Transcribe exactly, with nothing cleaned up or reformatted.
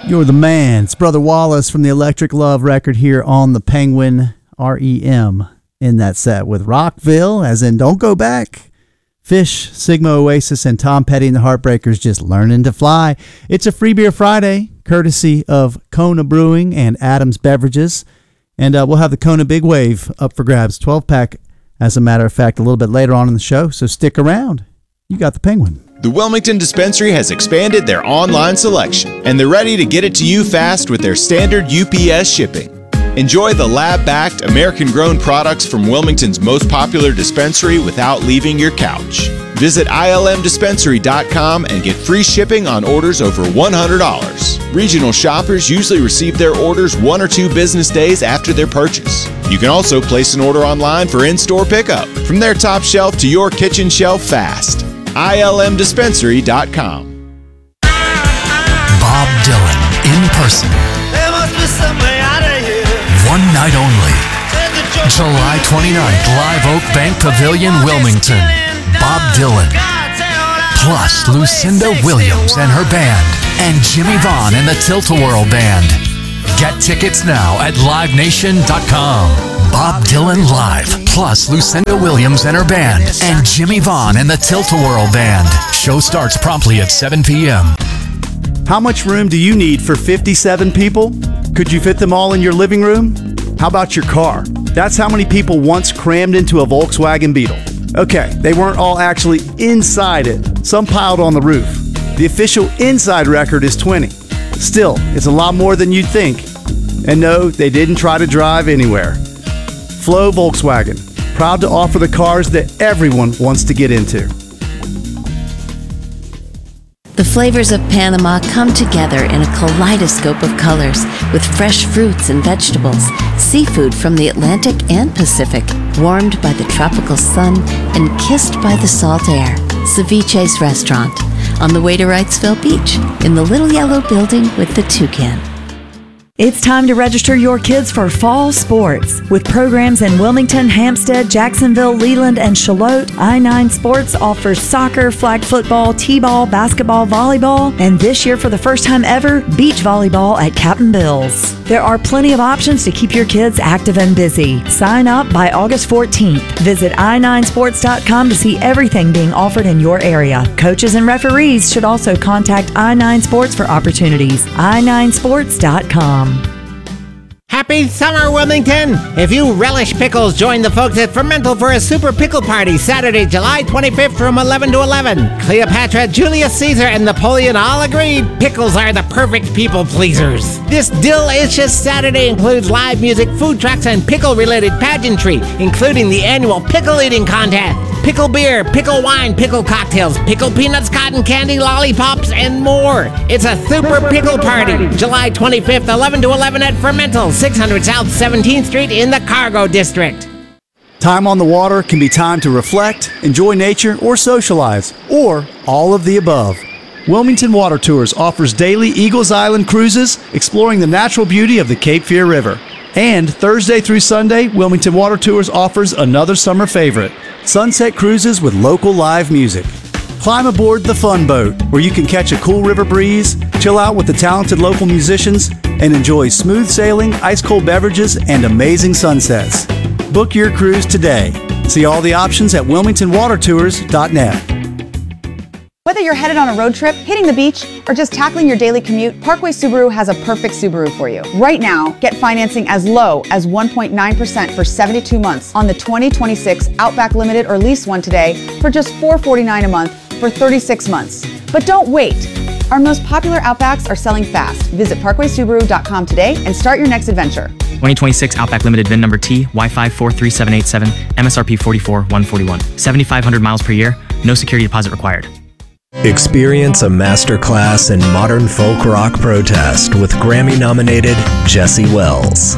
You're the man. It's Brother Wallace from the Electric Love record here on the Penguin. R E M in that set with Rockville, as in Don't Go Back. Fish, Sigma Oasis, and Tom Petty and the Heartbreakers just learning to fly. It's a Free Beer Friday, courtesy of Kona Brewing and Adams Beverages. And uh, we'll have the Kona Big Wave up for grabs, twelve-pack, as a matter of fact, a little bit later on in the show. So stick around. You got the Penguin. The Wilmington Dispensary has expanded their online selection, and they're ready to get it to you fast with their standard U P S shipping. Enjoy the lab-backed, American-grown products from Wilmington's most popular dispensary without leaving your couch. Visit I L M dispensary dot com and get free shipping on orders over one hundred dollars. Regional shoppers usually receive their orders one or two business days after their purchase. You can also place an order online for in-store pickup. From their top shelf to your kitchen shelf fast. I L M dispensary dot com. Bob Dylan in person. There must be some way out of here. One night only. July twenty-ninth, Live Oak Bank Pavilion, Wilmington. Bob Dylan. Plus Lucinda Williams and her band. And Jimmy Vaughn and the Tilt-A-Whirl Band. Get tickets now at live nation dot com. Bob Dylan Live, plus Lucinda Williams and her band, and Jimmy Vaughn and the Tilt-A-Whirl Band. Show starts promptly at seven p.m. How much room do you need for fifty-seven people? Could you fit them all in your living room? How about your car? That's how many people once crammed into a Volkswagen Beetle. Okay, they weren't all actually inside it. Some piled on the roof. The official inside record is twenty. Still, it's a lot more than you'd think. And no, they didn't try to drive anywhere. Flow Volkswagen, proud to offer the cars that everyone wants to get into. The flavors of Panama come together in a kaleidoscope of colors with fresh fruits and vegetables, seafood from the Atlantic and Pacific, warmed by the tropical sun and kissed by the salt air. Ceviche's Restaurant, on the way to Wrightsville Beach, in the little yellow building with the toucan. It's time to register your kids for fall sports. With programs in Wilmington, Hampstead, Jacksonville, Leland, and Charlotte, I nine Sports offers soccer, flag football, t-ball, basketball, volleyball, and this year for the first time ever, beach volleyball at Captain Bill's. There are plenty of options to keep your kids active and busy. Sign up by August fourteenth. Visit i nine sports dot com to see everything being offered in your area. Coaches and referees should also contact I nine Sports for opportunities. i nine sports dot com. Happy summer, Wilmington! If you relish pickles, join the folks at Fermental for a super pickle party Saturday, July twenty-fifth from eleven to eleven. Cleopatra, Julius Caesar, and Napoleon all agreed pickles are the perfect people pleasers. This delicious Saturday includes live music, food trucks, and pickle-related pageantry, including the annual pickle eating contest. Pickle beer, pickle wine, pickle cocktails, pickle peanuts, cotton candy, lollipops, and more. It's a super pickle party, July twenty-fifth, eleven to eleven at Fermental, six hundred South seventeenth Street in the Cargo District. Time on the water can be time to reflect, enjoy nature, or socialize, or all of the above. Wilmington Water Tours offers daily Eagles Island cruises exploring the natural beauty of the Cape Fear River. And Thursday through Sunday, Wilmington Water Tours offers another summer favorite, sunset cruises with local live music. Climb aboard the Fun Boat, where you can catch a cool river breeze, chill out with the talented local musicians, and enjoy smooth sailing, ice-cold beverages, and amazing sunsets. Book your cruise today. See all the options at wilmington water tours dot net. Whether you're headed on a road trip, hitting the beach, or just tackling your daily commute, Parkway Subaru has a perfect Subaru for you. Right now, get financing as low as one point nine percent for seventy-two months on the twenty twenty-six Outback Limited or lease one today for just four hundred forty-nine dollars a month for thirty-six months. But don't wait. Our most popular Outbacks are selling fast. Visit parkway subaru dot com today and start your next adventure. twenty twenty-six Outback Limited V I N number T Y five four three seven eight seven, M S R P forty-four one forty-one. seventy-five hundred miles per year, no security deposit required. Experience a masterclass in modern folk rock protest with Grammy-nominated Jesse Wells.